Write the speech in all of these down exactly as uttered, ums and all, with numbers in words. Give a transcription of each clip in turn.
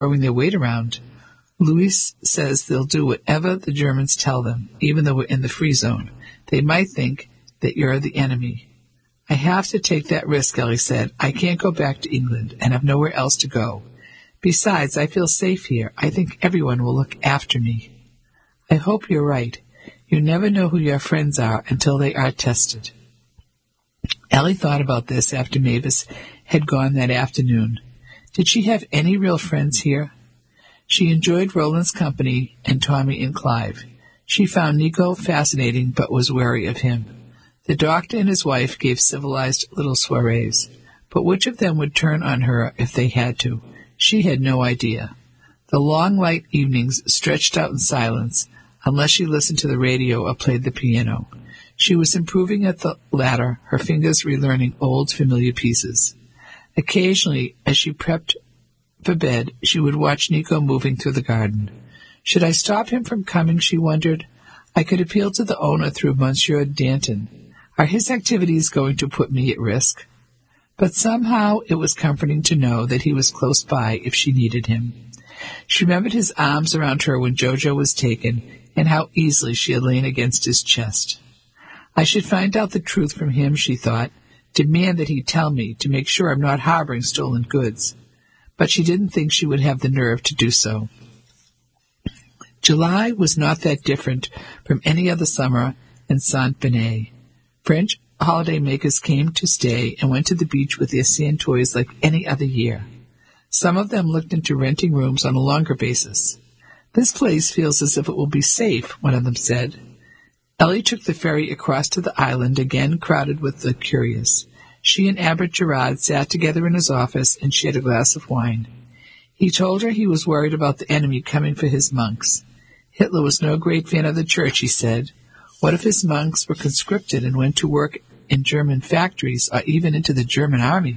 throwing their weight around. Luis says they'll do whatever the Germans tell them, even though we're in the free zone. They might think that you're the enemy. I have to take that risk, Ellie said. I can't go back to England and have nowhere else to go. Besides, I feel safe here. I think everyone will look after me. I hope you're right. You never know who your friends are until they are tested. Ellie thought about this after Mavis had gone that afternoon. Did she have any real friends here? She enjoyed Roland's company and Tommy and Clive. She found Nico fascinating but was wary of him. The doctor and his wife gave civilized little soirees, but which of them would turn on her if they had to? She had no idea. The long, light evenings stretched out in silence, unless she listened to the radio or played the piano. She was improving at the latter, her fingers relearning old, familiar pieces. Occasionally, as she prepped for bed, she would watch Nico moving through the garden. Should I stop him from coming, she wondered. I could appeal to the owner through Monsieur Danton. Are his activities going to put me at risk? But somehow it was comforting to know that he was close by if she needed him. She remembered his arms around her when Jojo was taken, and how easily she had lain against his chest. I should find out the truth from him, she thought, demand that he tell me to make sure I'm not harboring stolen goods. But she didn't think she would have the nerve to do so. July was not that different from any other summer in Saint-Benet. French holidaymakers came to stay and went to the beach with their sand toys like any other year. Some of them looked into renting rooms on a longer basis. This place feels as if it will be safe, one of them said. Ellie took the ferry across to the island, again crowded with the curious. She and Abbot Gerard sat together in his office and shared a glass of wine. He told her he was worried about the enemy coming for his monks. Hitler was no great fan of the church, he said. What if his monks were conscripted and went to work in German factories or even into the German army?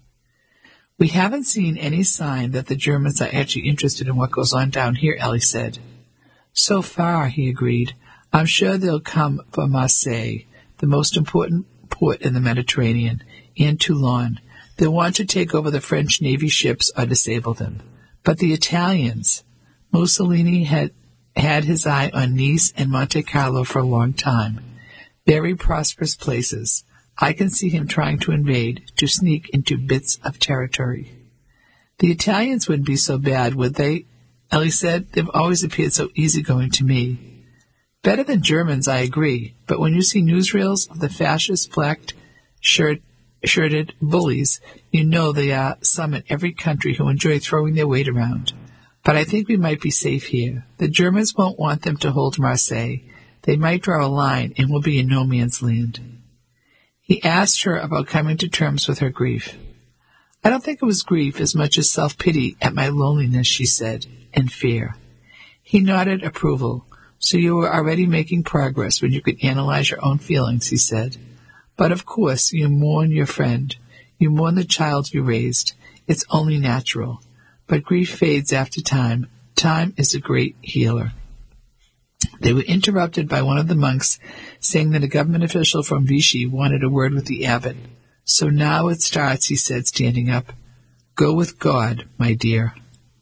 We haven't seen any sign that the Germans are actually interested in what goes on down here, Ellie said. So far, he agreed. I'm sure they'll come for Marseille, the most important port in the Mediterranean, and Toulon. They'll want to take over the French Navy ships or disable them. But the Italians, Mussolini had had his eye on Nice and Monte Carlo for a long time. Very prosperous places. I can see him trying to invade, to sneak into bits of territory. The Italians wouldn't be so bad, would they? Ellie said. They've always appeared so easygoing to me. Better than Germans, I agree, but when you see newsreels of the fascist black shirt, shirted bullies, you know there are some in every country who enjoy throwing their weight around. But I think we might be safe here. The Germans won't want them to hold Marseille. They might draw a line and we'll be in no man's land. He asked her about coming to terms with her grief. I don't think it was grief as much as self-pity at my loneliness, she said, and fear. He nodded approval. So you were already making progress when you could analyze your own feelings, he said. But of course you mourn your friend. You mourn the child you raised. It's only natural. But grief fades after time. Time is a great healer. They were interrupted by one of the monks saying that a government official from Vichy wanted a word with the abbot. So now it starts, he said, standing up. Go with God, my dear.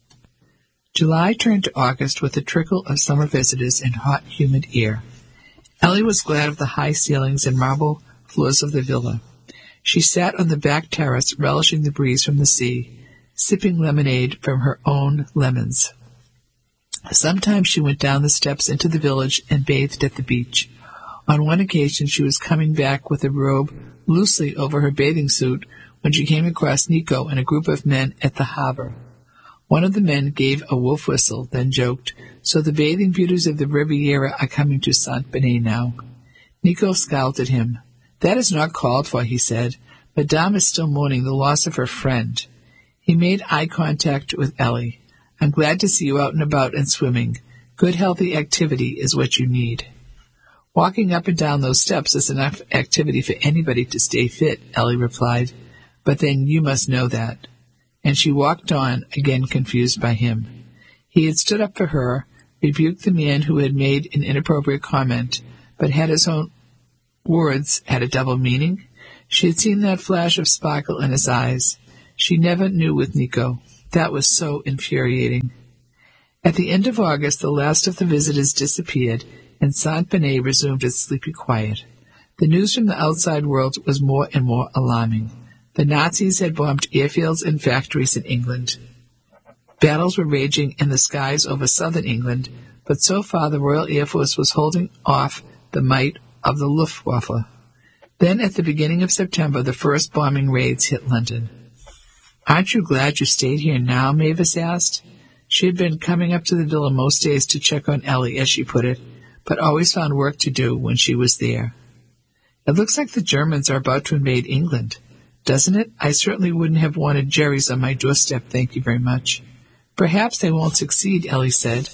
July turned to August with a trickle of summer visitors and hot, humid air. Ellie was glad of the high ceilings and marble floors of the villa. She sat on the back terrace, relishing the breeze from the sea, sipping lemonade from her own lemons. Sometimes she went down the steps into the village and bathed at the beach. On one occasion she was coming back with a robe loosely over her bathing suit when she came across Nico and a group of men at the harbor. One of the men gave a wolf whistle, then joked, "So the bathing beauties of the Riviera are coming to Saint-Benet now." Nico scowled at him. "That is not called for," he said. "Madame is still mourning the loss of her friend." He made eye contact with Ellie. "I'm glad to see you out and about and swimming. Good healthy activity is what you need." "Walking up and down those steps is enough activity for anybody to stay fit," Ellie replied. "But then you must know that." And she walked on, again confused by him. He had stood up for her, rebuked the man who had made an inappropriate comment, but had his own words had a double meaning? She had seen that flash of sparkle in his eyes. She never knew with Nico. That was so infuriating. At the end of August, the last of the visitors disappeared, and Saint-Bonnet resumed its sleepy quiet. The news from the outside world was more and more alarming. The Nazis had bombed airfields and factories in England. Battles were raging in the skies over southern England, but so far the Royal Air Force was holding off the might of the Luftwaffe. Then, at the beginning of September, the first bombing raids hit London. "Aren't you glad you stayed here now?" Mavis asked. She had been coming up to the villa most days to check on Ellie, as she put it, but always found work to do when she was there. "It looks like the Germans are about to invade England, doesn't it? I certainly wouldn't have wanted Jerry's on my doorstep, thank you very much." "Perhaps they won't succeed," Ellie said.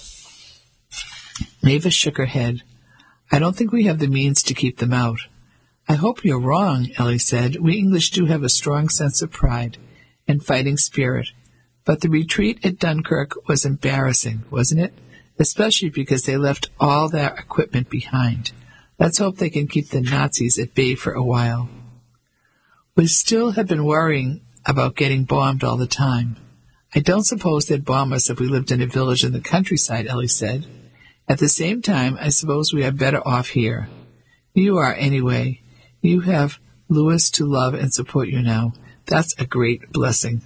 Mavis shook her head. "I don't think we have the means to keep them out." "I hope you're wrong," Ellie said. "We English do have a strong sense of pride and fighting spirit. But the retreat at Dunkirk was embarrassing, wasn't it? Especially because they left all their equipment behind. Let's hope they can keep the Nazis at bay for a while." "We still have been worrying about getting bombed all the time. I don't suppose they'd bomb us if we lived in a village in the countryside," Ellie said. "At the same time, I suppose we are better off here. You are, anyway. You have Louis to love and support you now. That's a great blessing."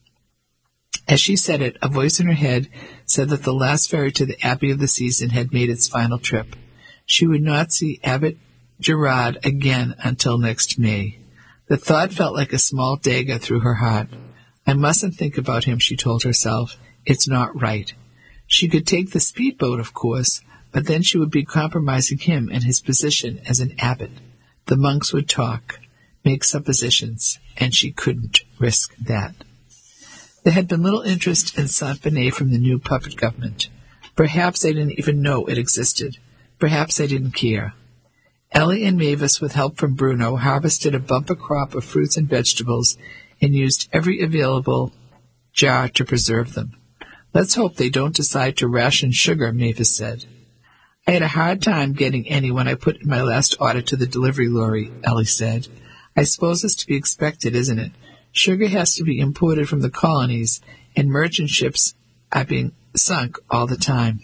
As she said it, a voice in her head said that the last ferry to the Abbey of the Season had made its final trip. She would not see Abbot Gerard again until next May. The thought felt like a small dagger through her heart. "I mustn't think about him," she told herself. "It's not right." She could take the speedboat, of course, but then she would be compromising him and his position as an abbot. The monks would talk, make suppositions, and she couldn't risk that. There had been little interest in Saint-Bonnet from the new puppet government. Perhaps they didn't even know it existed. Perhaps they didn't care. Ellie and Mavis, with help from Bruno, harvested a bumper crop of fruits and vegetables and used every available jar to preserve them. "Let's hope they don't decide to ration sugar," Mavis said. "I had a hard time getting any when I put in my last order to the delivery lorry," Ellie said. "I suppose it's to be expected, isn't it? Sugar has to be imported from the colonies, and merchant ships are being sunk all the time."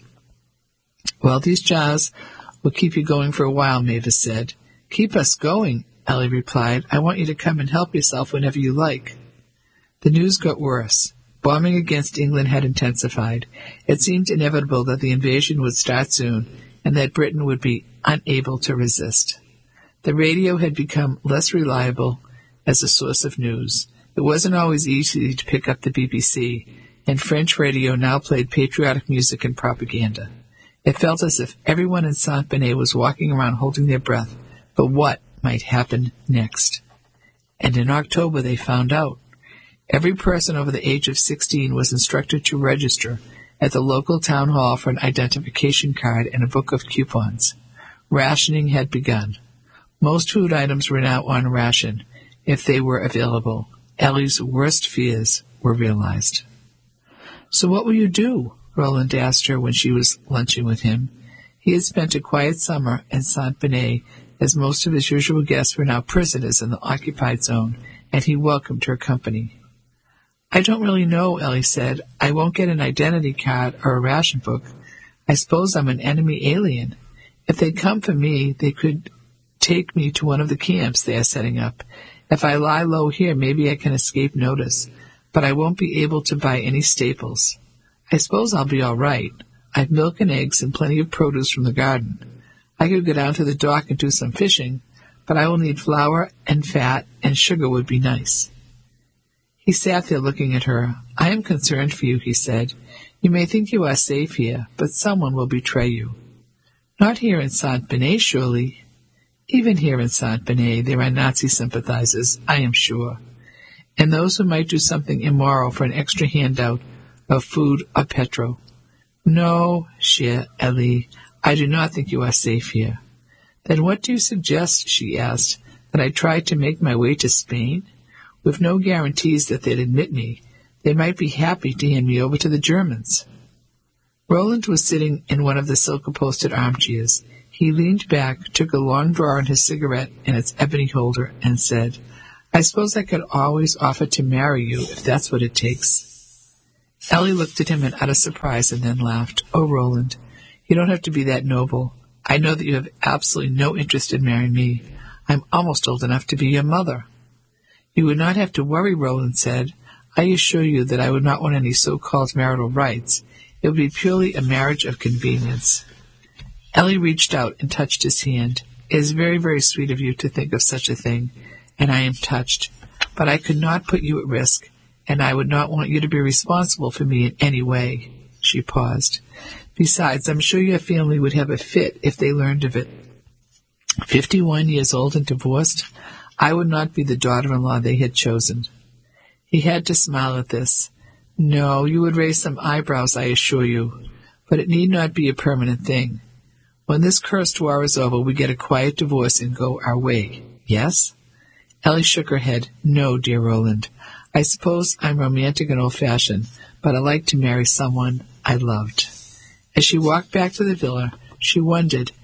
"Well, these jars will keep you going for a while," Mavis said. "Keep us going," Ellie replied. "I want you to come and help yourself whenever you like." The news got worse. Bombing against England had intensified. It seemed inevitable that the invasion would start soon, and that Britain would be unable to resist. The radio had become less reliable as a source of news. It wasn't always easy to pick up the B B C, and French radio now played patriotic music and propaganda. It felt as if everyone in Saint-Bonnet was walking around holding their breath for what might happen next. And in October they found out. Every person over the age of sixteen was instructed to register at the local town hall for an identification card and a book of coupons. Rationing had begun. Most food items were now on ration, if they were available. Ellie's worst fears were realized. "So what will you do?" Roland asked her when she was lunching with him. He had spent a quiet summer in Saint-Bonnet, as most of his usual guests were now prisoners in the occupied zone, and he welcomed her company. "I don't really know," Ellie said. "I won't get an identity card or a ration book. I suppose I'm an enemy alien. If they come for me, they could take me to one of the camps they are setting up. If I lie low here, maybe I can escape notice, but I won't be able to buy any staples. I suppose I'll be all right. I've milk and eggs and plenty of produce from the garden. I could go down to the dock and do some fishing, but I will need flour and fat, and sugar would be nice." He sat there looking at her. "I am concerned for you," he said. "You may think you are safe here, but someone will betray you." "Not here in Saint-Bonnet, surely." "Even here in Saint-Bonnet there are Nazi sympathizers, I am sure, and those who might do something immoral for an extra handout of food or petrol. No, chère Ellie, I do not think you are safe here." "Then what do you suggest?" she asked. "That I try to make my way to Spain? With no guarantees that they'd admit me, they might be happy to hand me over to the Germans." Roland was sitting in one of the silk-upholstered armchairs. He leaned back, took a long draw on his cigarette and its ebony holder, and said, "I suppose I could always offer to marry you, if that's what it takes." Ellie looked at him in utter surprise and then laughed. "Oh, Roland, you don't have to be that noble. I know that you have absolutely no interest in marrying me. I'm almost old enough to be your mother." "You would not have to worry," Roland said. "I assure you that I would not want any so-called marital rights. It would be purely a marriage of convenience." Ellie reached out and touched his hand. "It is very, very sweet of you to think of such a thing, and I am touched. But I could not put you at risk, and I would not want you to be responsible for me in any way." She paused. "Besides, I'm sure your family would have a fit if they learned of it. Fifty-one years old and divorced, I would not be the daughter-in-law they had chosen." He had to smile at this. "No, you would raise some eyebrows, I assure you, but it need not be a permanent thing. When this cursed war is over, we get a quiet divorce and go our way. Yes?" Ellie shook her head. "No, dear Roland. I suppose I'm romantic and old-fashioned, but I like to marry someone I loved." As she walked back to the villa, she wondered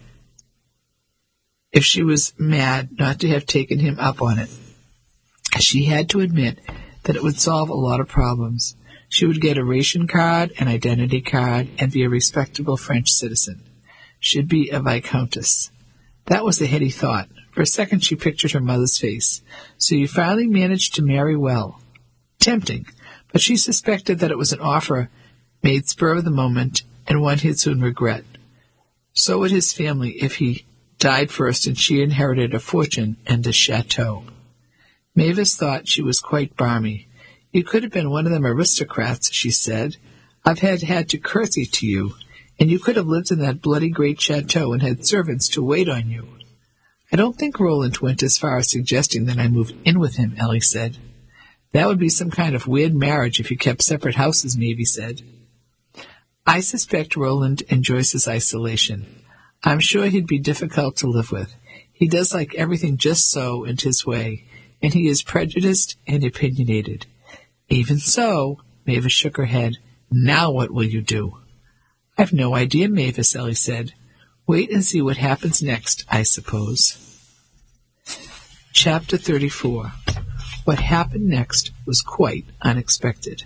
if she was mad not to have taken him up on it. She had to admit that it would solve a lot of problems. She would get a ration card, an identity card, and be a respectable French citizen. She'd be a viscountess. That was a heady thought. For a second she pictured her mother's face. "So you finally managed to marry well." Tempting, but she suspected that it was an offer made spur of the moment and one he'd soon regret. So would his family if he died first and she inherited a fortune and a chateau. Mavis thought she was quite balmy. "You could have been one of them aristocrats," she said. "I've had had to curtsy to you, and you could have lived in that bloody great chateau and had servants to wait on you." "I don't think Roland went as far as suggesting that I move in with him," Ellie said. "That would be some kind of weird marriage if you kept separate houses," Mavis said. "I suspect Roland enjoys his isolation. I'm sure he'd be difficult to live with. He does like everything just so and his way, and he is prejudiced and opinionated." "Even so," Mavis shook her head. "Now what will you do?" "I've no idea, Mavis," Ellie said. "Wait and see what happens next, I suppose." Chapter thirty-four. What happened next was quite unexpected.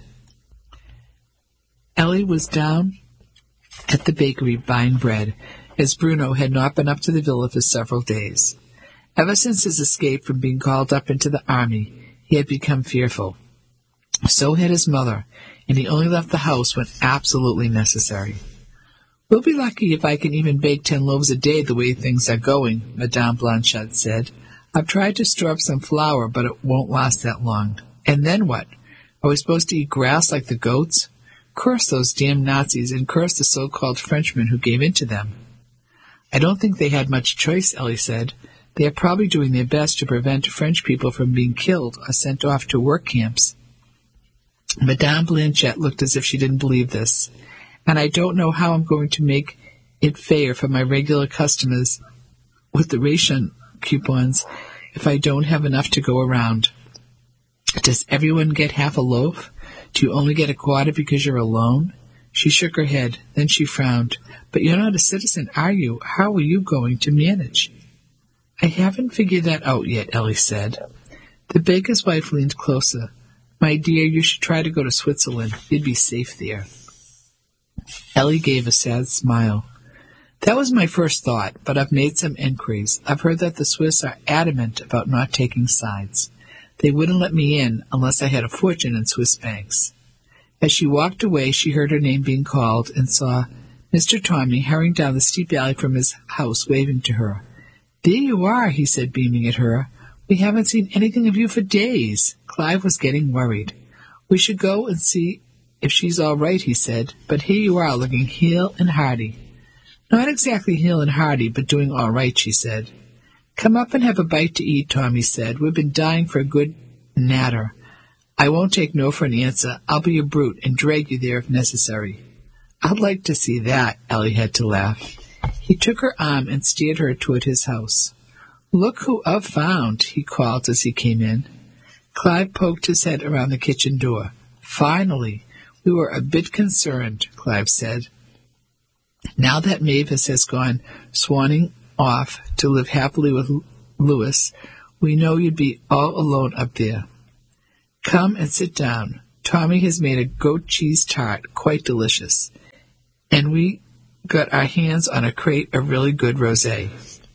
Ellie was down at the bakery buying bread, as Bruno had not been up to the villa for several days. Ever since his escape from being called up into the army, he had become fearful. So had his mother, and he only left the house when absolutely necessary. "We'll be lucky if I can even bake ten loaves a day the way things are going," Madame Blanchette said. "I've tried to store up some flour, but it won't last that long. And then what? Are we supposed to eat grass like the goats? Curse those damn Nazis, and curse the so-called Frenchmen who gave in to them." "I don't think they had much choice," Ellie said. "They are probably doing their best to prevent French people from being killed or sent off to work camps." Madame Blanchette looked as if she didn't believe this. "And I don't know how I'm going to make it fair for my regular customers with the ration coupons if I don't have enough to go around. Does everyone get half a loaf? Do you only get a quarter because you're alone?" She shook her head. Then she frowned. "But you're not a citizen, are you? How are you going to manage?" "I haven't figured that out yet," Ellie said. The baker's wife leaned closer. "My dear, you should try to go to Switzerland. You'd be safe there." Ellie gave a sad smile. "That was my first thought, but I've made some inquiries. I've heard that the Swiss are adamant about not taking sides. They wouldn't let me in unless I had a fortune in Swiss banks." As she walked away, she heard her name being called and saw Mister Tommy hurrying down the steep alley from his house, waving to her. "There you are," he said, beaming at her. "We haven't seen anything of you for days." Clive was getting worried. "We should go and see if she's all right," he said. "But here you are, looking hale and hearty." "Not exactly hale and hearty, but doing all right," she said. "Come up and have a bite to eat," Tommy said. "We've been dying for a good natter. I won't take no for an answer. I'll be a brute and drag you there if necessary." "I'd like to see that," Ellie had to laugh. He took her arm and steered her toward his house. "Look who I've found," he called as he came in. Clive poked his head around the kitchen door. "Finally. We were a bit concerned," Clive said. "Now that Mavis has gone swanning off to live happily with Louis, we know you'd be all alone up there. Come and sit down. Tommy has made a goat cheese tart, quite delicious. And we got our hands on a crate of really good rosé.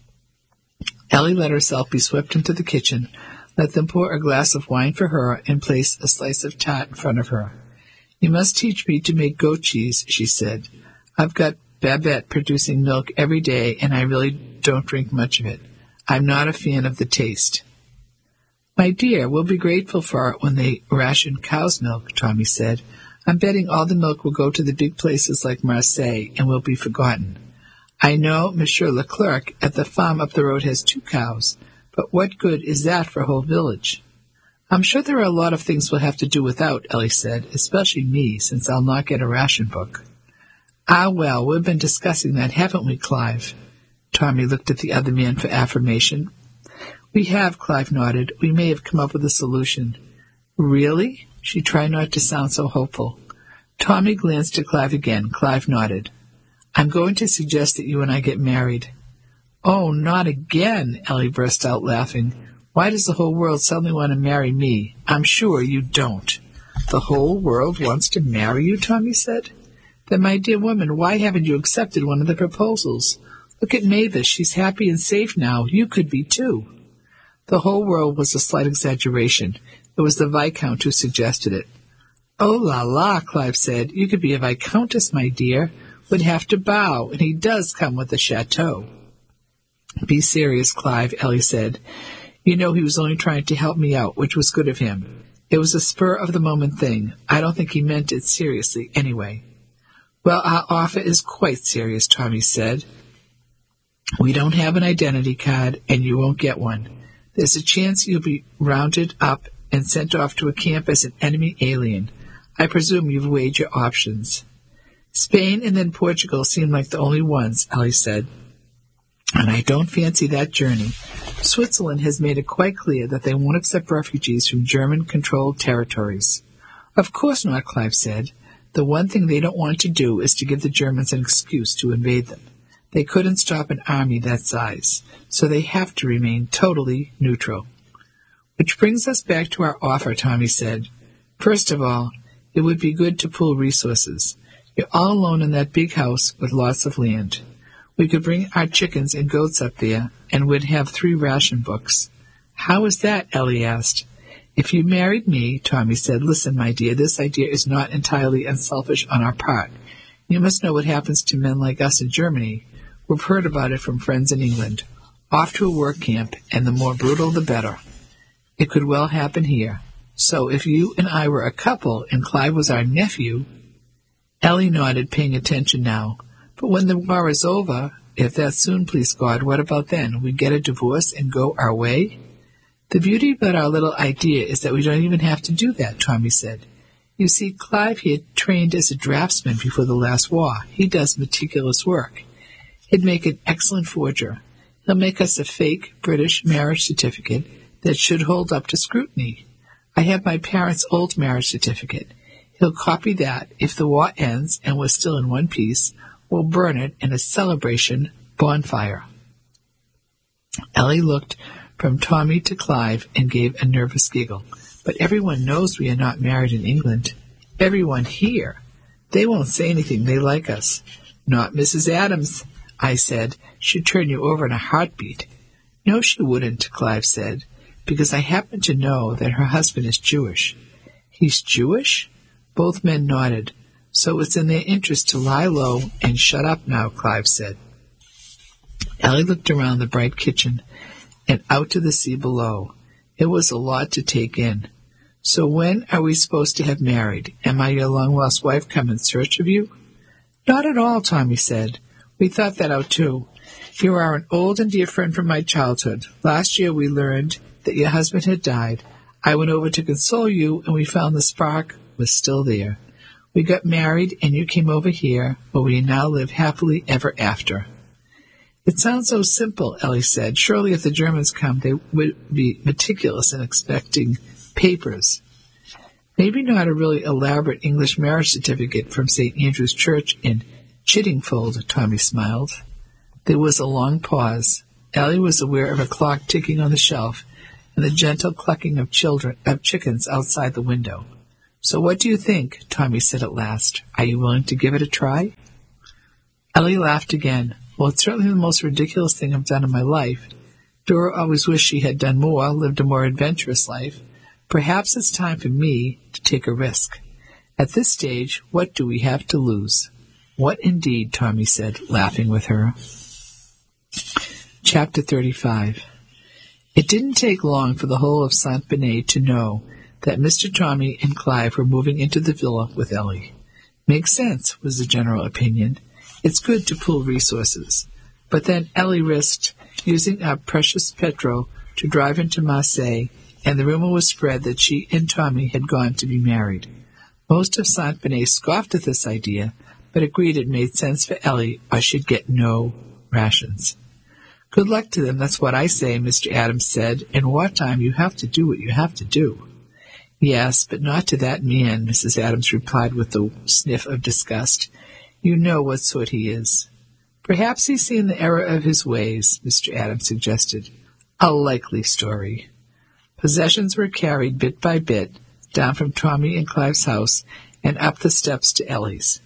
Ellie let herself be swept into the kitchen, let them pour a glass of wine for her, and place a slice of tart in front of her. You must teach me to make goat cheese, she said. I've got Babette producing milk every day, and I really don't drink much of it. I'm not a fan of the taste. My dear, we'll be grateful for it when they ration cow's milk, Tommy said. I'm betting all the milk will go to the big places like Marseille and will be forgotten. I know Monsieur Leclerc at the farm up the road has two cows, but what good is that for a whole village? I'm sure there are a lot of things we'll have to do without, Ellie said, especially me, since I'll not get a ration book. Ah, well, we've been discussing that, haven't we, Clive? Tommy looked at the other man for affirmation. We have, Clive nodded. We may have come up with a solution. Really? She tried not to sound so hopeful. Tommy glanced at Clive again. Clive nodded. I'm going to suggest that you and I get married. Oh, not again, Ellie burst out laughing. Why does the whole world suddenly want to marry me? I'm sure you don't. The whole world wants to marry you, Tommy said. Then, my dear woman, why haven't you accepted one of the proposals? Look at Mavis. She's happy and safe now. You could be, too. The whole world was a slight exaggeration. It was the Viscount who suggested it. Oh, la, la, Clive said. You could be a Viscountess, my dear. Would have to bow, and he does come with a chateau. Be serious, Clive, Ellie said. You know he was only trying to help me out, which was good of him. It was a spur-of-the-moment thing. I don't think he meant it seriously, anyway. Well, our offer is quite serious, Tommy said. We don't have an identity card, and you won't get one. There's a chance you'll be rounded up and sent off to a camp as an enemy alien. I presume you've weighed your options. Spain and then Portugal seem like the only ones, Ellie said. And I don't fancy that journey. Switzerland has made it quite clear that they won't accept refugees from German-controlled territories. Of course not, Clive said. The one thing they don't want to do is to give the Germans an excuse to invade them. They couldn't stop an army that size, so they have to remain totally neutral. Which brings us back to our offer, Tommy said. First of all, it would be good to pool resources. You're all alone in that big house with lots of land. We could bring our chickens and goats up there, and we'd have three ration books. How is that? Ellie asked. If you married me, Tommy said, listen, my dear, this idea is not entirely unselfish on our part. You must know what happens to men like us in Germany. We've heard about it from friends in England. Off to a work camp, and the more brutal the better. It could well happen here. So if you and I were a couple, and Clive was our nephew... Ellie nodded, paying attention now. But when the war is over, if that's soon, please God, what about then? We get a divorce and go our way? The beauty about our little idea is that we don't even have to do that, Tommy said. You see, Clive here trained as a draftsman before the last war. He does meticulous work. He'd make an excellent forger. He'll make us a fake British marriage certificate that should hold up to scrutiny. I have my parents' old marriage certificate. He'll copy that. If the war ends and we're still in one piece, we'll burn it in a celebration bonfire. Ellie looked from Tommy to Clive and gave a nervous giggle. But everyone knows we are not married in England. Everyone here. They won't say anything. They like us. Not Missus Adams, I said. She'd turn you over in a heartbeat. No, she wouldn't, Clive said, because I happen to know that her husband is Jewish. He's Jewish? Both men nodded. So it's in their interest to lie low and shut up now, Clive said. Ellie looked around the bright kitchen and out to the sea below. It was a lot to take in. So when are we supposed to have married? Am I your long-lost wife come in search of you? Not at all, Tommy said. We thought that out too. You are an old and dear friend from my childhood. Last year we learned that your husband had died. I went over to console you, and we found the spark was still there. We got married, and you came over here, where we now live happily ever after. It sounds so simple, Ellie said. Surely if the Germans come, they would be meticulous in expecting papers. Maybe not a really elaborate English marriage certificate from Saint Andrew's Church in Chiddingfold, Tommy smiled. There was a long pause. Ellie was aware of a clock ticking on the shelf and the gentle clucking of children of chickens outside the window. "So what do you think?" Tommy said at last. "Are you willing to give it a try?" Ellie laughed again. "Well, it's certainly the most ridiculous thing I've done in my life. Dora always wished she had done more, lived a more adventurous life. Perhaps it's time for me to take a risk. At this stage, what do we have to lose?" "What indeed?" Tommy said, laughing with her. Chapter thirty-five. It didn't take long for the whole of Saint Benet to know that Mister Tommy and Clive were moving into the villa with Ellie. "Makes sense," was the general opinion. "It's good to pool resources." But then Ellie risked using up precious petrol to drive into Marseille, and the rumor was spread that she and Tommy had gone to be married. Most of Saint Benet scoffed at this idea, but agreed it made sense for Ellie, or she'd get no rations. "Good luck to them, that's what I say," Mister Adams said. "In wartime you have to do what you have to do." "Yes, but not to that man," Missus Adams replied with a sniff of disgust. "You know what sort he is." "Perhaps he's seen the error of his ways," Mister Adams suggested. "A likely story." Possessions were carried bit by bit down from Tommy and Clive's house and up the steps to Ellie's.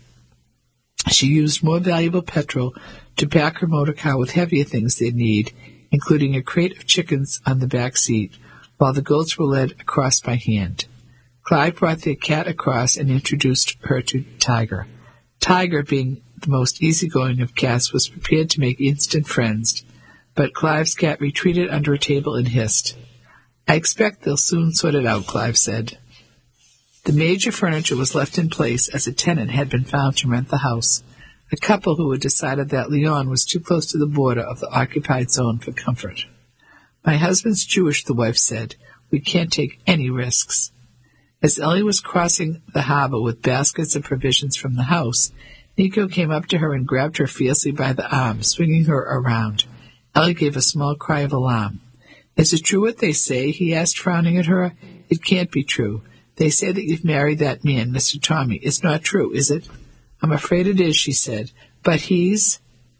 She used more valuable petrol to pack her motor car with heavier things they'd need, including a crate of chickens on the back seat, while the goats were led across by hand. Clive brought their cat across and introduced her to Tiger. Tiger, being the most easygoing of cats, was prepared to make instant friends, but Clive's cat retreated under a table and hissed. "I expect they'll soon sort it out," Clive said. The major furniture was left in place as a tenant had been found to rent the house, a couple who had decided that Lyon was too close to the border of the occupied zone for comfort. "My husband's Jewish," the wife said. "We can't take any risks." As Ellie was crossing the harbor with baskets of provisions from the house, Nico came up to her and grabbed her fiercely by the arm, swinging her around. Ellie gave a small cry of alarm. "Is it true what they say?" he asked, frowning at her. "It can't be true. They say that you've married that man, Mister Tommy. It's not true, is it?" "I'm afraid it is," she said. "But he's—"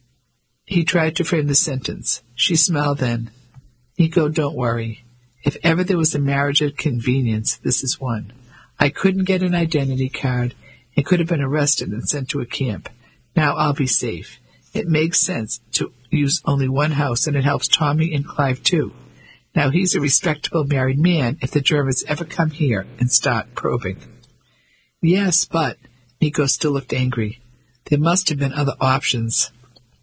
He tried to frame the sentence. She smiled then. "Nico, don't worry. If ever there was a marriage of convenience, this is one. I couldn't get an identity card and could have been arrested and sent to a camp. Now I'll be safe. It makes sense to use only one house, and it helps Tommy and Clive too. Now he's a respectable married man if the Germans ever come here and start probing." "Yes, but—" Nico still looked angry. "There must have been other options."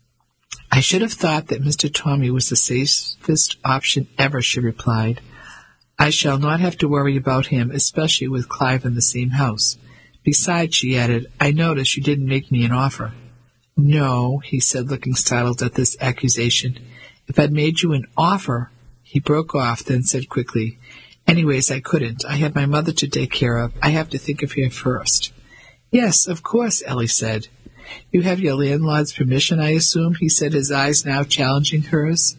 "I should have thought that Mister Tommy was the safest option ever," she replied. "I shall not have to worry about him, especially with Clive in the same house. Besides," she added, "I noticed you didn't make me an offer." "No," he said, looking startled at this accusation. "If I'd made you an offer—" He broke off, then said quickly, "Anyways, I couldn't. I have my mother to take care of. I have to think of her first." "Yes, of course," Ellie said. "You have your landlord's permission, I assume?" he said, his eyes now challenging hers.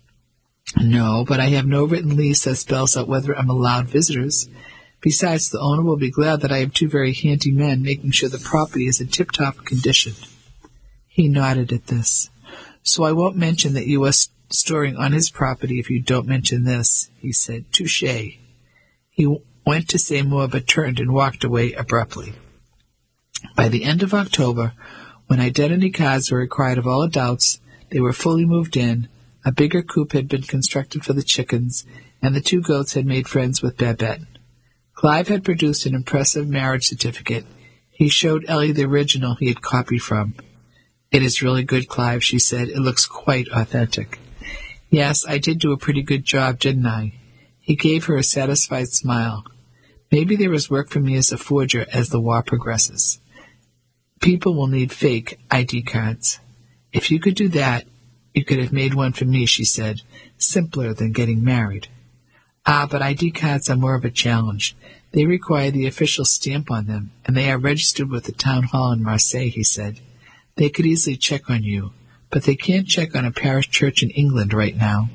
"No, but I have no written lease that spells out whether I'm allowed visitors. Besides, the owner will be glad that I have two very handy men making sure the property is in tip-top condition." He nodded at this. "So I won't mention that you are st- storing on his property if you don't mention this," he said. "Touché." He w- went to say more, but turned and walked away abruptly. By the end of October, when identity cards were required of all adults, they were fully moved in, a bigger coop had been constructed for the chickens, and the two goats had made friends with Babette. Clive had produced an impressive marriage certificate. He showed Ellie the original he had copied from. "It is really good, Clive," she said. "It looks quite authentic." "Yes, I did do a pretty good job, didn't I?" He gave her a satisfied smile. "Maybe there is work for me as a forger as the war progresses. People will need fake I D cards. If you could do that, you could have made one for me," she said. "Simpler than getting married." "Ah, but I D cards are more of a challenge. They require the official stamp on them, and they are registered with the town hall in Marseille," he said. "They could easily check on you, but they can't check on a parish church in England right now."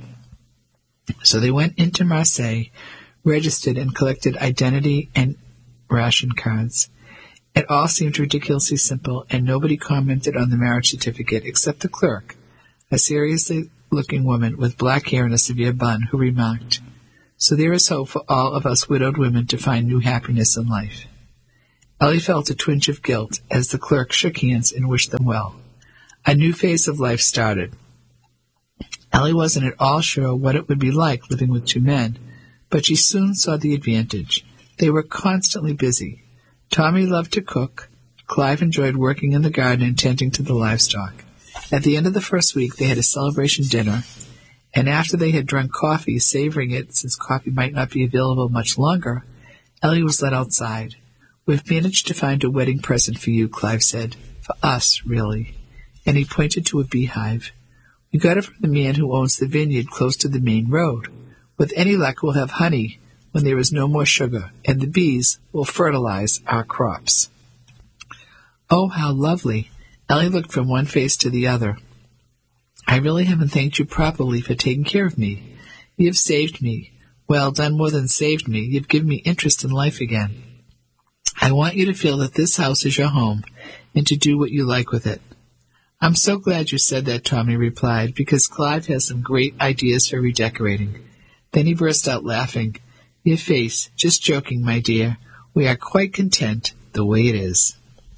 So they went into Marseille, registered and collected identity and ration cards. It all seemed ridiculously simple, and nobody commented on the marriage certificate except the clerk, a seriously-looking woman with black hair and a severe bun, who remarked, "So there is hope for all of us widowed women to find new happiness in life." Ellie felt a twinge of guilt as the clerk shook hands and wished them well. A new phase of life started. Ellie wasn't at all sure what it would be like living with two men, but she soon saw the advantage. They were constantly busy. Tommy loved to cook. Clive enjoyed working in the garden and tending to the livestock. At the end of the first week, they had a celebration dinner, and after they had drunk coffee, savoring it since coffee might not be available much longer, Ellie was led outside. "We've managed to find a wedding present for you," Clive said. "For us, really." And he pointed to a beehive. "We got it from the man who owns the vineyard close to the main road. With any luck, we'll have honey when there is no more sugar, and the bees will fertilize our crops." "Oh, how lovely." Ellie looked from one face to the other. "I really haven't thanked you properly for taking care of me. You've saved me. Well, done more than saved me. You've given me interest in life again. I want you to feel that this house is your home, and to do what you like with it." "I'm so glad you said that," Tommy replied, "because Clive has some great ideas for redecorating." Then he burst out laughing. "Your face. Just joking, my dear. We are quite content the way it is."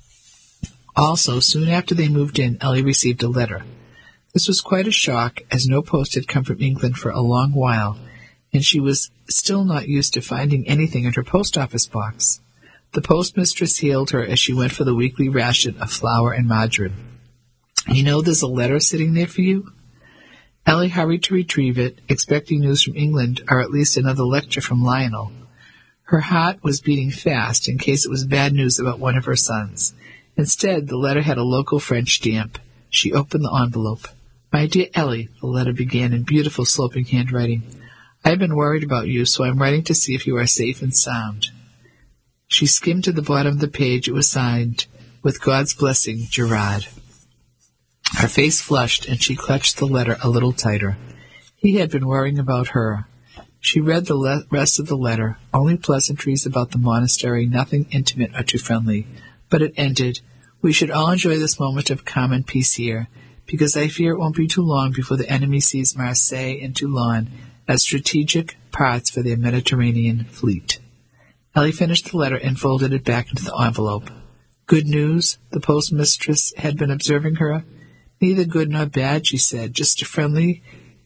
Also, soon after they moved in, Ellie received a letter. This was quite a shock, as no post had come from England for a long while, and she was still not used to finding anything in her post office box. The postmistress hailed her as she went for the weekly ration of flour and margarine. "You know there's a letter sitting there for you?" Ellie hurried to retrieve it, expecting news from England, or at least another lecture from Lionel. Her heart was beating fast in case it was bad news about one of her sons. Instead, the letter had a local French stamp. She opened the envelope. "My dear Ellie," the letter began in beautiful sloping handwriting, "I have been worried about you, so I'm writing to see if you are safe and sound." She skimmed to the bottom of the page. It was signed, "With God's blessing, Gerard." Her face flushed, and she clutched the letter a little tighter. He had been worrying about her. She read the le- rest of the letter, only pleasantries about the monastery, nothing intimate or too friendly. But it ended, "We should all enjoy this moment of calm and peace here, because I fear it won't be too long before the enemy sees Marseille and Toulon as strategic parts for their Mediterranean fleet." Ellie finished the letter and folded it back into the envelope. "Good news?" The postmistress had been observing her. "Neither good nor bad," she said, "just a friendly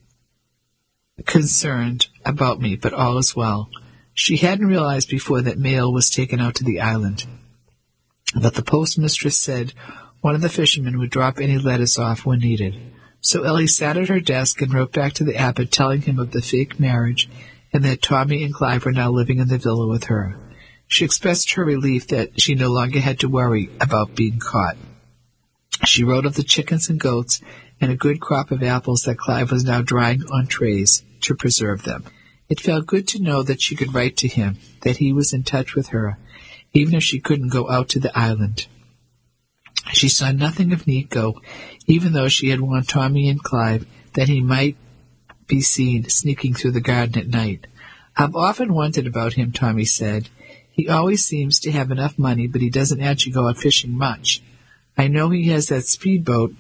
concerned about me, but all is well." She hadn't realized before that mail was taken out to the island. But the postmistress said one of the fishermen would drop any letters off when needed. So Ellie sat at her desk and wrote back to the abbot telling him of the fake marriage and that Tommy and Clive were now living in the villa with her. She expressed her relief that she no longer had to worry about being caught. She wrote of the chickens and goats and a good crop of apples that Clive was now drying on trays to preserve them. It felt good to know that she could write to him, that he was in touch with her, even if she couldn't go out to the island. She saw nothing of Nico, even though she had warned Tommy and Clive that he might be seen sneaking through the garden at night. "I've often wondered about him," Tommy said. "He always seems to have enough money, but he doesn't actually go out fishing much. I know he has that speedboat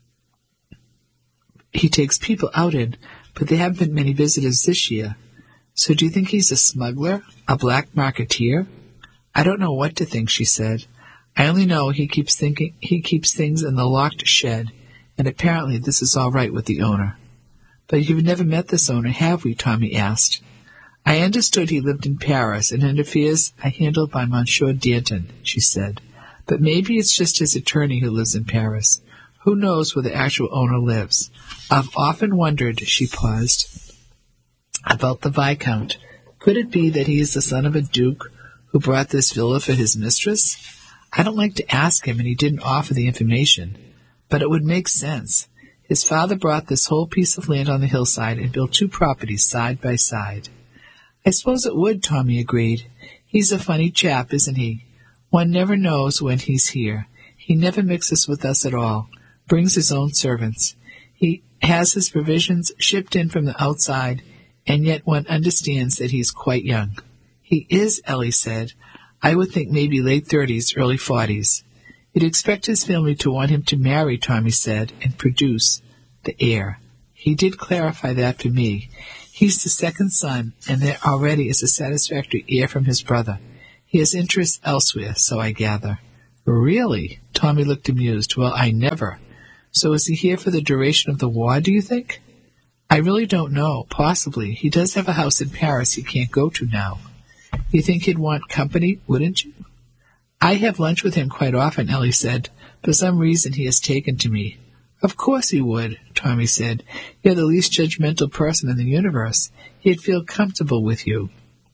he takes people out in, but there haven't been many visitors this year. So do you think he's a smuggler, a black marketeer?" "I don't know what to think," she said. "I only know he keeps thinking he keeps things in the locked shed, and apparently this is all right with the owner." "But you've never met this owner, have we?" Tommy asked. "I understood he lived in Paris, and in affairs are handled by Monsieur Danton," she said. "But maybe it's just his attorney who lives in Paris. Who knows where the actual owner lives? I've often wondered," she paused, "about the Viscount. Could it be that he is the son of a duke who brought this villa for his mistress? I don't like to ask him, and he didn't offer the information. But it would make sense. His father bought this whole piece of land on the hillside and built two properties side by side." "I suppose it would," Tommy agreed. "He's a funny chap, isn't he? One never knows when he's here. He never mixes with us at all, brings his own servants. He has his provisions shipped in from the outside, and yet one understands that he's quite young." "He is," Ellie said. "I would think maybe late thirties, early forties. You'd expect his family to want him to marry," Tommy said, "and produce the heir. He did clarify that for me. He's the second son, and there already is a satisfactory heir from his brother. He has interests elsewhere, so I gather. Really? Tommy looked amused. Well, I never. So is he here for the duration of the war, do you think? I really don't know. Possibly. He does have a house in Paris he can't go to now. You think he'd want company, wouldn't you? I have lunch with him quite often, Ellie said. For some reason he has taken to me. Of course he would, Tommy said. You're the least judgmental person in the universe. He'd feel comfortable with you.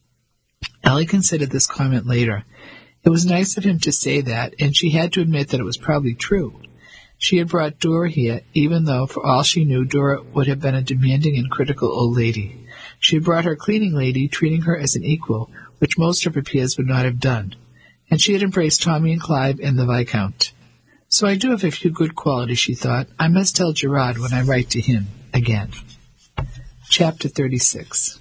Ellie considered this comment later. It was nice of him to say that, and she had to admit that it was probably true. She had brought Dora here, even though, for all she knew, Dora would have been a demanding and critical old lady. She had brought her cleaning lady, treating her as an equal, which most of her peers would not have done. And she had embraced Tommy and Clive and the Viscount. So I do have a few good qualities, she thought. I must tell Gerard when I write to him again. Chapter thirty-six.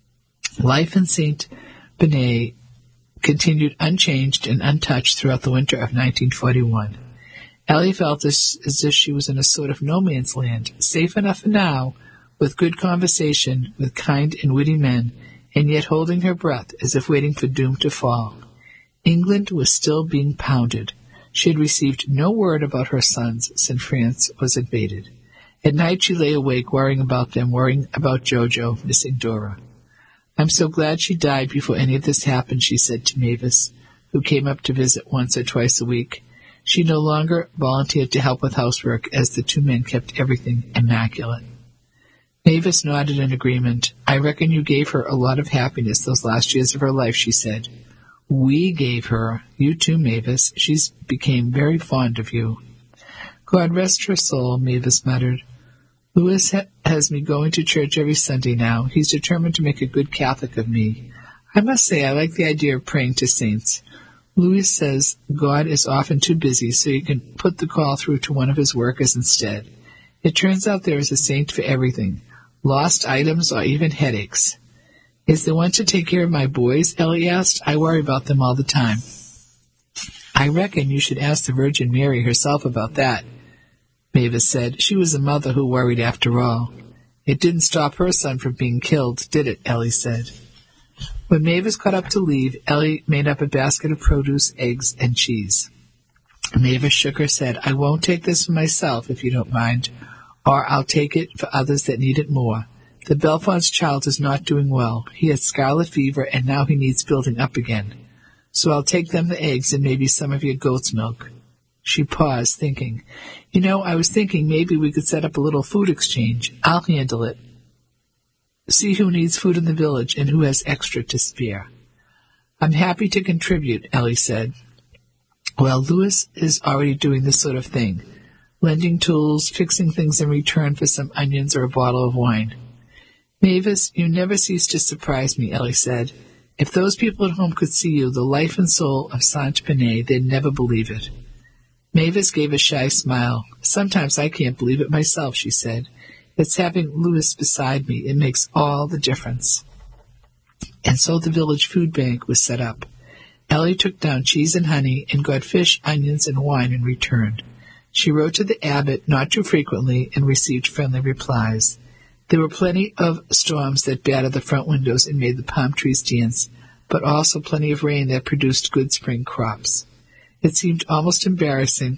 Life in Saint Benet continued unchanged and untouched throughout the winter of nineteen forty-one. Ellie felt as, as if she was in a sort of no-man's land, safe enough for now, with good conversation, with kind and witty men, and yet holding her breath as if waiting for doom to fall. England was still being pounded. She had received no word about her sons since France was invaded. At night she lay awake, worrying about them, worrying about Jojo, missing Dora. I'm so glad she died before any of this happened, she said to Mavis, who came up to visit once or twice a week. She no longer volunteered to help with housework, as the two men kept everything immaculate. Mavis nodded in agreement. I reckon you gave her a lot of happiness those last years of her life, she said. We gave her. You too, Mavis. She's became very fond of you. God rest her soul, Mavis muttered. Louis ha- has me going to church every Sunday now. He's determined to make a good Catholic of me. I must say I like the idea of praying to saints. Louis says God is often too busy, so you can put the call through to one of his workers instead. It turns out there is a saint for everything, lost items or even headaches. Is there one to take care of my boys? Ellie asked. I worry about them all the time. I reckon you should ask the Virgin Mary herself about that, Mavis said. She was a mother who worried after all. It didn't stop her son from being killed, did it? Ellie said. When Mavis got up to leave, Ellie made up a basket of produce, eggs, and cheese. Mavis shook her head. I won't take this for myself, if you don't mind, or I'll take it for others that need it more. The Bellefonds' child is not doing well. He has scarlet fever, and now he needs building up again. So I'll take them the eggs and maybe some of your goat's milk. She paused, thinking. You know, I was thinking maybe we could set up a little food exchange. I'll handle it. See who needs food in the village and who has extra to spare. I'm happy to contribute, Ellie said. Well, Louis is already doing this sort of thing, lending tools, fixing things in return for some onions or a bottle of wine. Mavis, you never cease to surprise me, Ellie said. If those people at home could see you, the life and soul of Saint Benet, they'd never believe it. Mavis gave a shy smile. Sometimes I can't believe it myself, she said. It's having Louis beside me. It makes all the difference. And so the village food bank was set up. Ellie took down cheese and honey and got fish, onions, and wine in return. She wrote to the abbot not too frequently and received friendly replies. There were plenty of storms that battered the front windows and made the palm trees dance, but also plenty of rain that produced good spring crops. It seemed almost embarrassing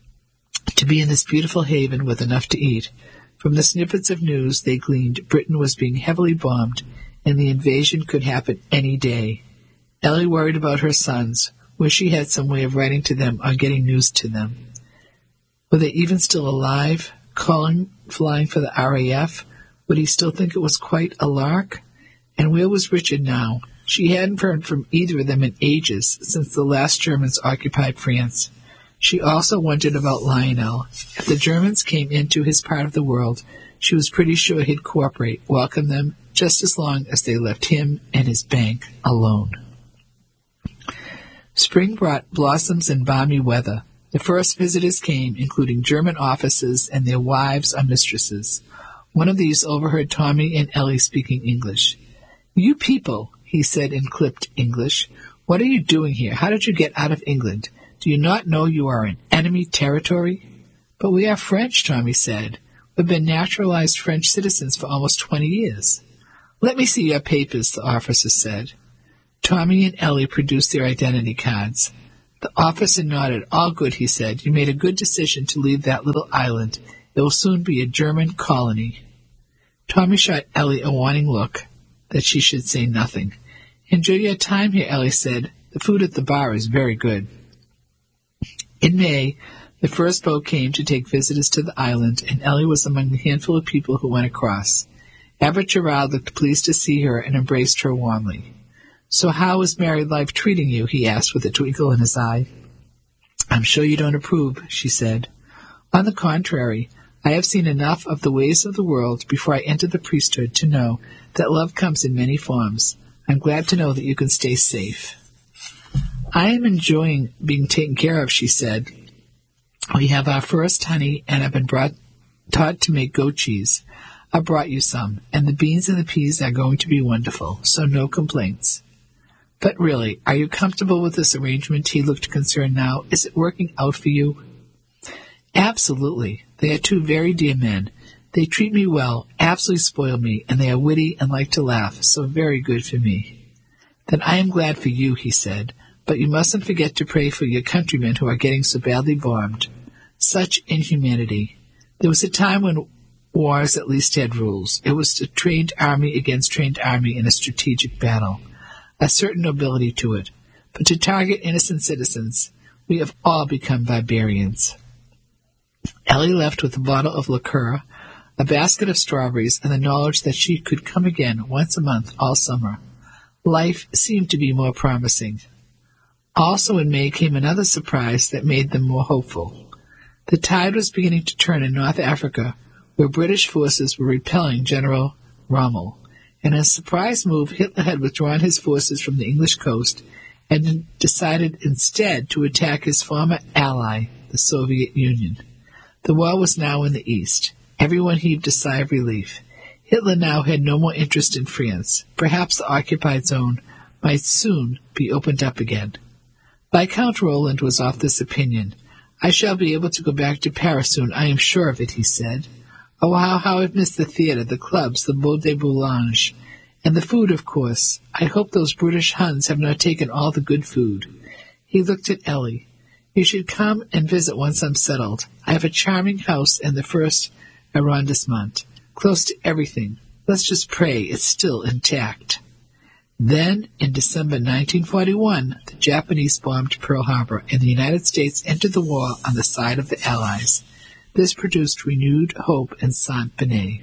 to be in this beautiful haven with enough to eat. From the snippets of news they gleaned, Britain was being heavily bombed, and the invasion could happen any day. Ellie worried about her sons, wished she had some way of writing to them or getting news to them. Were they even still alive? Calling, flying for the R A F? Would he still think it was quite a lark? And where was Richard now? She hadn't heard from either of them in ages, since the last Germans occupied France. She also wondered about Lionel. If the Germans came into his part of the world, she was pretty sure he'd cooperate, welcome them, just as long as they left him and his bank alone. Spring brought blossoms and balmy weather. The first visitors came, including German officers and their wives or mistresses. One of these overheard Tommy and Ellie speaking English. You people, he said in clipped English, what are you doing here? How did you get out of England? Do you not know you are in enemy territory? But we are French, Tommy said. We've been naturalized French citizens for almost twenty years. Let me see your papers, the officer said. Tommy and Ellie produced their identity cards. The officer nodded. All good, he said. You made a good decision to leave that little island. It will soon be a German colony. Tommy shot Ellie a warning look that she should say nothing. Enjoy your time here, Ellie said. The food at the bar is very good. In May, the first boat came to take visitors to the island, and Ellie was among the handful of people who went across. Abbot Gerard looked pleased to see her and embraced her warmly. So how is married life treating you? He asked with a twinkle in his eye. I'm sure you don't approve, she said. On the contrary, I have seen enough of the ways of the world before I entered the priesthood to know that love comes in many forms. I'm glad to know that you can stay safe. I am enjoying being taken care of, she said. We have our first honey and have been brought, taught to make goat cheese. I brought you some, and the beans and the peas are going to be wonderful, so no complaints. But really, are you comfortable with this arrangement? He looked concerned now. Is it working out for you? Absolutely. They are two very dear men. They treat me well, absolutely spoil me, and they are witty and like to laugh, so very good for me. Then I am glad for you, he said, but you mustn't forget to pray for your countrymen who are getting so badly bombed. Such inhumanity. There was a time when wars at least had rules. It was a trained army against trained army in a strategic battle. A certain nobility to it. But to target innocent citizens, we have all become barbarians. Ellie left with a bottle of liqueur, a basket of strawberries, and the knowledge that she could come again once a month all summer. Life seemed to be more promising. Also in May came another surprise that made them more hopeful. The tide was beginning to turn in North Africa, where British forces were repelling General Rommel. In a surprise move, Hitler had withdrawn his forces from the English coast and decided instead to attack his former ally, the Soviet Union. The war was now in the east. Everyone heaved a sigh of relief. Hitler now had no more interest in France. Perhaps the occupied zone might soon be opened up again. Viscount Roland was of this opinion. I shall be able to go back to Paris soon, I am sure of it, he said. Oh, how, how I've missed the theatre, the clubs, the Beau de Boulogne, and the food, of course. I hope those brutish Huns have not taken all the good food. He looked at Ellie. You should come and visit once I'm settled. I have a charming house in the first arrondissement, close to everything. Let's just pray it's still intact. Then, in December nineteen forty-one, the Japanese bombed Pearl Harbor, and the United States entered the war on the side of the Allies. This produced renewed hope in Saint-Benet.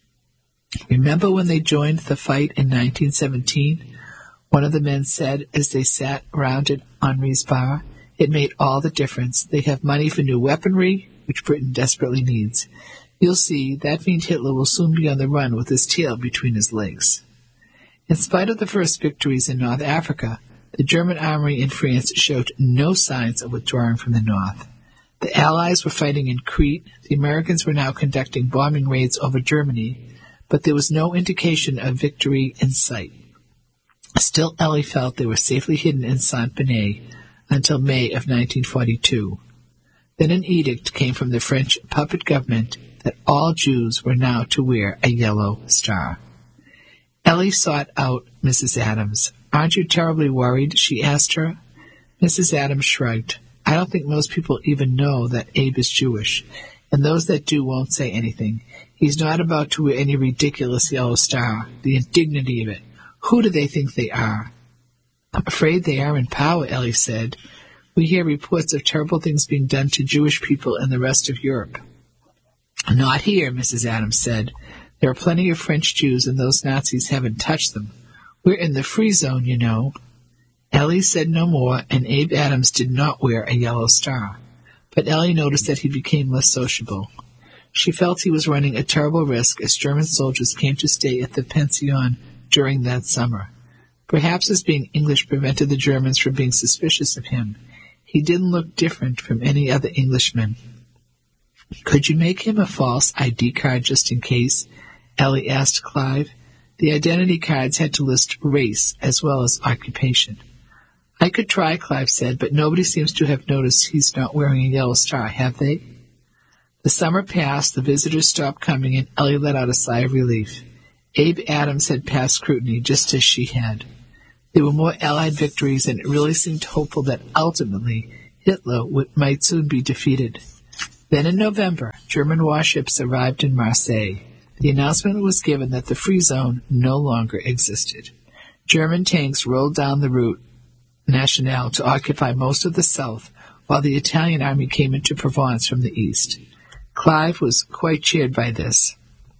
Remember when they joined the fight in nineteen seventeen? One of the men said as they sat round at Henri's bar. It made all the difference. They have money for new weaponry, which Britain desperately needs. You'll see, that fiend Hitler will soon be on the run with his tail between his legs. In spite of the first victories in North Africa, the German army in France showed no signs of withdrawing from the north. The Allies were fighting in Crete, the Americans were now conducting bombing raids over Germany, but there was no indication of victory in sight. Still, Ellie felt they were safely hidden in Saint-Benet until May of nineteen forty-two. Then an edict came from the French puppet government that all Jews were now to wear a yellow star. Ellie sought out Missus Adams. Aren't you terribly worried? She asked her. Missus Adams shrugged. I don't think most people even know that Abe is Jewish, and those that do won't say anything. He's not about to wear any ridiculous yellow star. The indignity of it. Who do they think they are? I'm afraid they are in power, Ellie said. We hear reports of terrible things being done to Jewish people in the rest of Europe. Not here, Missus Adams said. There are plenty of French Jews, and those Nazis haven't touched them. We're in the free zone, you know. Ellie said no more, and Abe Adams did not wear a yellow star. But Ellie noticed that he became less sociable. She felt he was running a terrible risk as German soldiers came to stay at the pension during that summer. Perhaps his being English prevented the Germans from being suspicious of him. He didn't look different from any other Englishman. Could you make him a false I D card just in case? Ellie asked Clive. The identity cards had to list race as well as occupation. I could try, Clive said, but nobody seems to have noticed he's not wearing a yellow star, have they? The summer passed, the visitors stopped coming, and Ellie let out a sigh of relief. Abe Adams had passed scrutiny just as she had. There were more Allied victories, and it really seemed hopeful that ultimately Hitler would, might soon be defeated. Then in November, German warships arrived in Marseille. The announcement was given that the Free Zone no longer existed. German tanks rolled down the route Nationale to occupy most of the south, while the Italian army came into Provence from the east. Clive was quite cheered by this.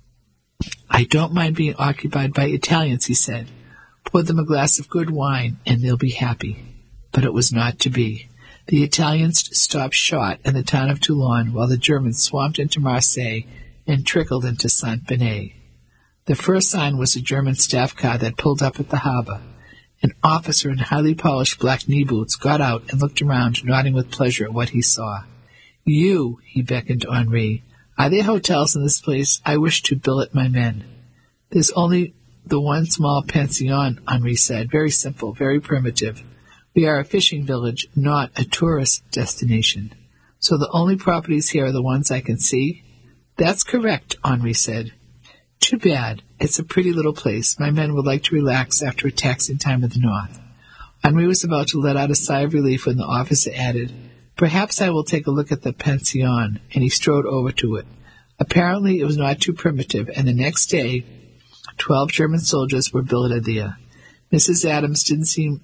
"I don't mind being occupied by Italians," he said. "Pour them a glass of good wine, and they'll be happy." But it was not to be. The Italians stopped short in the town of Toulon, while the Germans swamped into Marseille and trickled into Saint-Benet. The first sign was a German staff car that pulled up at the harbor. An officer in highly polished black knee boots got out and looked around, nodding with pleasure at what he saw. "You," he beckoned to Henri. "Are there hotels in this place? I wish to billet my men." "There's only the one small pension," Henri said. "Very simple, very primitive. We are a fishing village, not a tourist destination. So the only properties here are the ones I can see?" "That's correct," Henri said. "Too bad. It's a pretty little place. My men would like to relax after a taxing time in the north." Henri was about to let out a sigh of relief when the officer added, "Perhaps I will take a look at the pension," and he strode over to it. Apparently it was not too primitive, and the next day twelve German soldiers were billeted there. Missus Adams didn't seem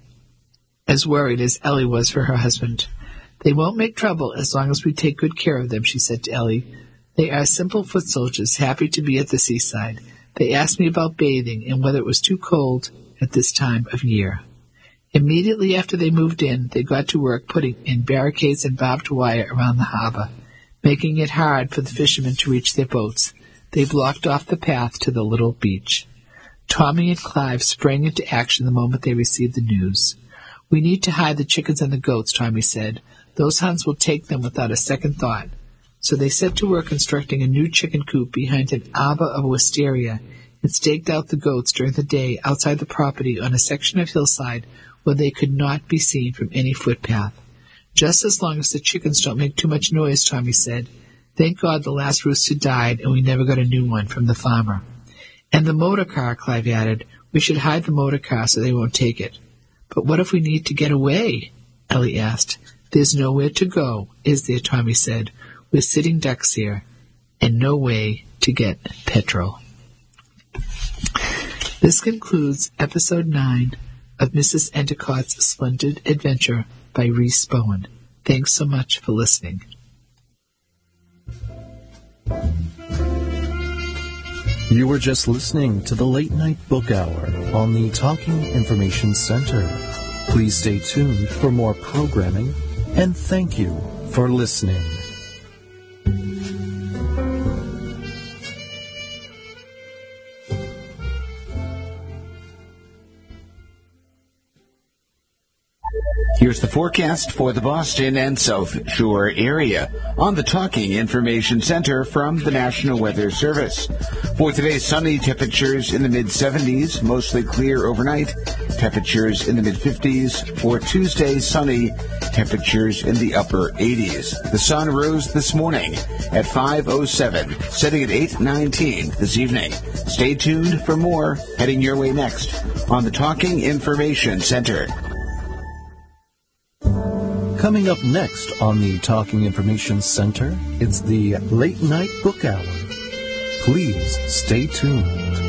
as worried as Ellie was for her husband. "They won't make trouble as long as we take good care of them," she said to Ellie. "They are simple foot soldiers, happy to be at the seaside. They asked me about bathing and whether it was too cold at this time of year." Immediately after they moved in, they got to work putting in barricades and barbed wire around the harbor, making it hard for the fishermen to reach their boats. They blocked off the path to the little beach. Tommy and Clive sprang into action the moment they received the news. "We need to hide the chickens and the goats," Tommy said. "Those Huns will take them without a second thought." So they set to work constructing a new chicken coop behind an arbor of wisteria and staked out the goats during the day outside the property on a section of hillside where they could not be seen from any footpath. "Just as long as the chickens don't make too much noise," Tommy said. "Thank God the last rooster died and we never got a new one from the farmer." "And the motor car," Clive added. "We should hide the motor car so they won't take it." "But what if we need to get away?" Ellie asked. "There's nowhere to go, is there?" Tommy said. "We're sitting ducks here, and no way to get petrol." This concludes Episode nine of Missus Endicott's Splendid Adventure by Rhys Bowen. Thanks so much for listening. You were just listening to the Late Night Book Hour on the Talking Information Center. Please stay tuned for more programming, and thank you for listening. Here's the forecast for the Boston and South Shore area on the Talking Information Center from the National Weather Service. For today, sunny, temperatures in the mid-seventies, mostly clear overnight, temperatures in the mid-fifties. For Tuesday, sunny, temperatures in the upper eighties. The sun rose this morning at five oh seven, setting at eight nineteen this evening. Stay tuned for more heading your way next on the Talking Information Center. Coming up next on the Talking Information Center, it's the Late Night Book Hour. Please stay tuned.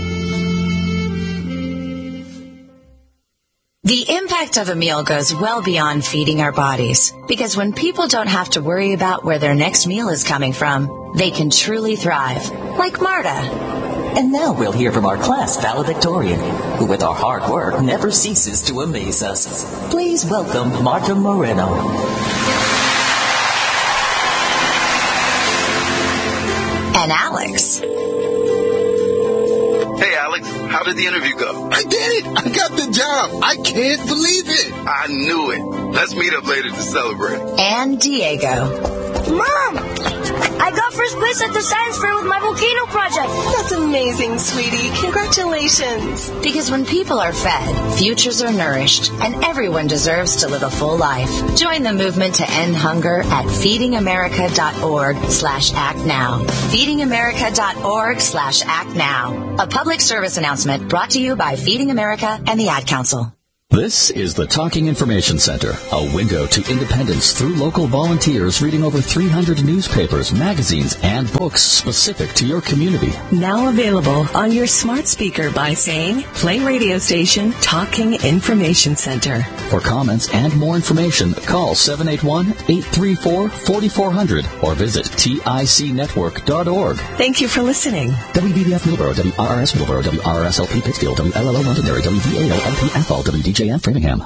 The impact of a meal goes well beyond feeding our bodies, because when people don't have to worry about where their next meal is coming from, they can truly thrive, like Marta. And now we'll hear from our class valedictorian, who with our hard work never ceases to amaze us. Please welcome Marta Moreno. And Alex. Hey, Alex, how did the interview go? I did it! I got the job! I can't believe it! I knew it. Let's meet up later to celebrate. And Diego. Mom! I got first place at the science fair with my volcano project. That's amazing, sweetie. Congratulations. Because when people are fed, futures are nourished, and everyone deserves to live a full life. Join the movement to end hunger at feedingamerica.org slash act now. feedingamerica.org slash act now. A public service announcement brought to you by Feeding America and the Ad Council. This is the Talking Information Center, a window to independence through local volunteers reading over three hundred newspapers, magazines, and books specific to your community. Now available on your smart speaker by saying, play radio station Talking Information Center. For comments and more information, call seven eight one, eight three four, four four zero zero or visit tic network dot org. Thank you for listening. W B D F Millboro, W R R S Millboro, W R R S L P Pittsfield, W L L O Londonderry, W V A O L P Athol, W D J N Framingham.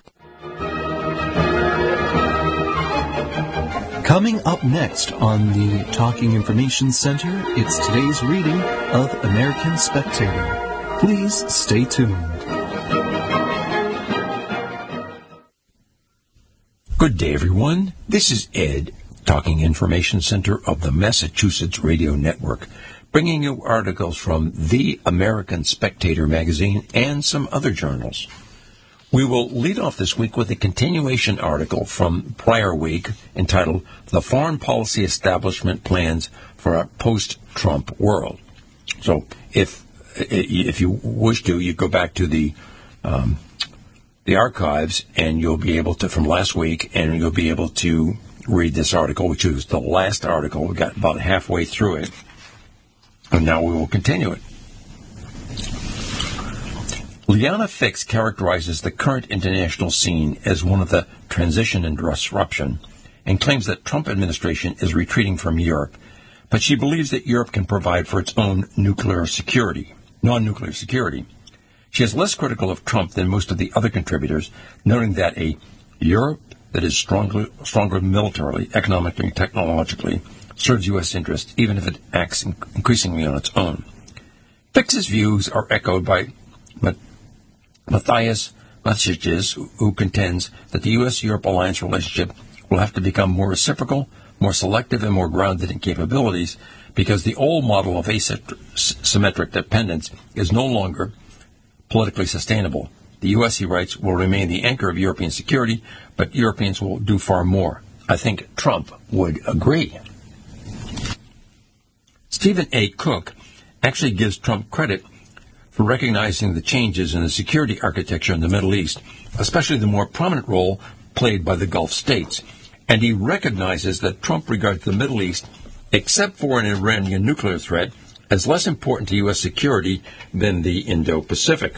Coming up next on the Talking Information Center, it's today's reading of American Spectator. Please stay tuned. Good day, everyone. This is Ed, Talking Information Center of the Massachusetts Radio Network, bringing you articles from the American Spectator magazine and some other journals. We will lead off this week with a continuation article from prior week entitled The Foreign Policy Establishment Plans for a Post-Trump World. So if if you wish to, you go back to the um, the archives and you'll be able to, from last week, and you'll be able to read this article, which is the last article. We got about halfway through it, and now we will continue it. Liana Fix characterizes the current international scene as one of the transition and disruption and claims that Trump administration is retreating from Europe, but she believes that Europe can provide for its own nuclear security, non-nuclear security. She is less critical of Trump than most of the other contributors, noting that a Europe that is stronger, stronger militarily, economically, and technologically serves U S interests, even if it acts increasingly on its own. Fix's views are echoed by Matthias Matschiches, who contends that the U S-Europe alliance relationship will have to become more reciprocal, more selective, and more grounded in capabilities because the old model of asymmetric dependence is no longer politically sustainable. The U S, he writes, will remain the anchor of European security, but Europeans will do far more. I think Trump would agree. Stephen A. Cook actually gives Trump credit for recognizing the changes in the security architecture in the Middle East, especially the more prominent role played by the Gulf states. And he recognizes that Trump regards the Middle East, except for an Iranian nuclear threat, as less important to U S security than the Indo-Pacific.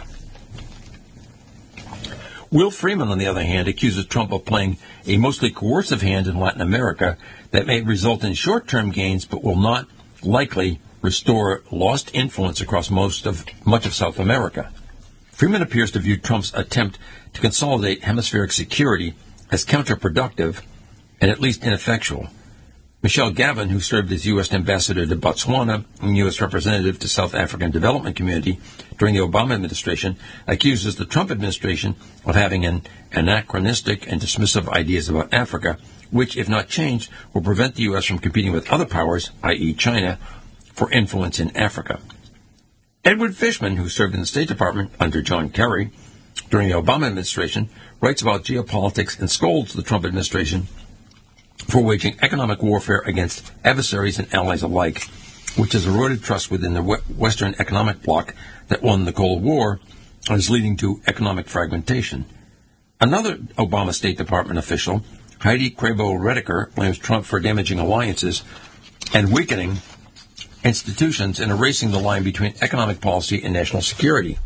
Will Freeman, on the other hand, accuses Trump of playing a mostly coercive hand in Latin America that may result in short-term gains but will not likely restore lost influence across most of much of South America. Freeman appears to view Trump's attempt to consolidate hemispheric security as counterproductive and at least ineffectual. Michelle Gavin, who served as U S ambassador to Botswana and U S representative to South African Development Community during the Obama administration, accuses the Trump administration of having an anachronistic and dismissive ideas about Africa, which, if not changed, will prevent the U S from competing with other powers, that is. China, for influence in Africa. Edward Fishman, who served in the State Department under John Kerry during the Obama administration, writes about geopolitics and scolds the Trump administration for waging economic warfare against adversaries and allies alike, which has eroded trust within the Western economic bloc that won the Cold War and is leading to economic fragmentation. Another Obama State Department official, Heidi Crabo-Rediker, blames Trump for damaging alliances and weakening institutions and erasing the line between economic policy and national security.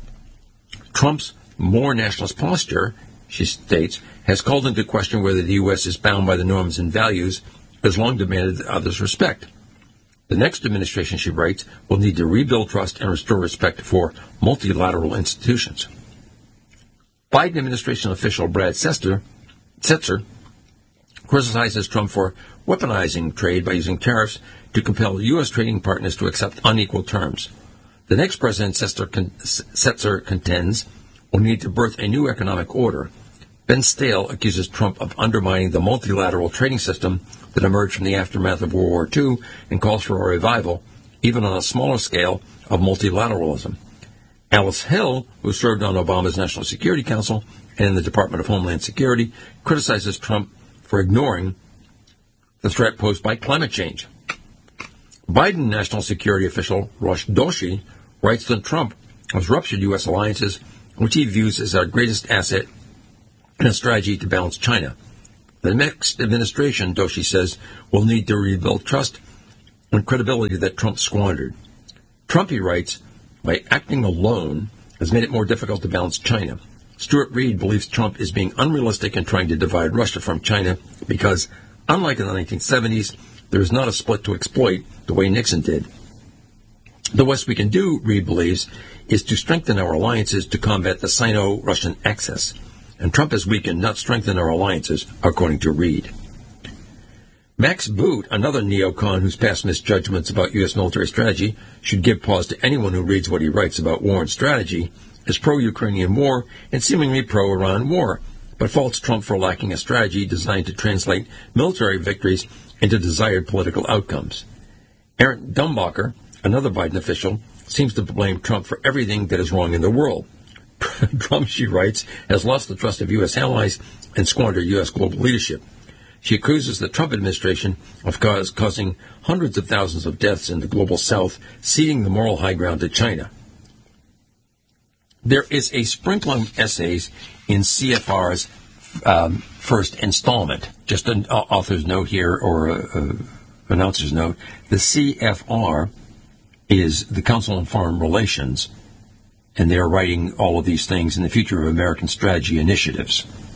Trump's more nationalist posture, she states, has called into question whether the U S is bound by the norms and values it has long demanded that others respect. The next administration, she writes, will need to rebuild trust and restore respect for multilateral institutions. Biden administration official Brad Setzer, Setzer criticizes Trump for weaponizing trade by using tariffs to compel U S trading partners to accept unequal terms. The next president, Setzer, con- Setzer contends, will need to birth a new economic order. Ben Stale accuses Trump of undermining the multilateral trading system that emerged from the aftermath of World War Two and calls for a revival, even on a smaller scale, of multilateralism. Alice Hill, who served on Obama's National Security Council and in the Department of Homeland Security, criticizes Trump for ignoring the threat posed by climate change. Biden National Security official Rosh Doshi writes that Trump has ruptured U S alliances which he views as our greatest asset in a strategy to balance China. The next administration, Doshi says, will need to rebuild trust and credibility that Trump squandered. Trump, he writes, by acting alone, has made it more difficult to balance China. Stuart Reed believes Trump is being unrealistic in trying to divide Russia from China because, unlike in the nineteen seventies, there is not a split to exploit the way Nixon did. The best we can do, Reed believes, is to strengthen our alliances to combat the Sino-Russian axis. And Trump has weakened, not strengthened our alliances, according to Reed. Max Boot, another neocon whose past misjudgments about U S military strategy should give pause to anyone who reads what he writes about war and strategy, is pro-Ukrainian war and seemingly pro-Iran war, but faults Trump for lacking a strategy designed to translate military victories into desired political outcomes. Aaron Dumbacher, another Biden official, seems to blame Trump for everything that is wrong in the world. Trump, she writes, has lost the trust of U S allies and squandered U S global leadership. She accuses the Trump administration of cause, causing hundreds of thousands of deaths in the global south, ceding the moral high ground to China. There is a sprinkling of essays in C F R's um, first installment. Just an uh, author's note here, or a, a announcer's note. The C F R is the Council on Foreign Relations, and they are writing all of these things in the Future of American Strategy initiatives.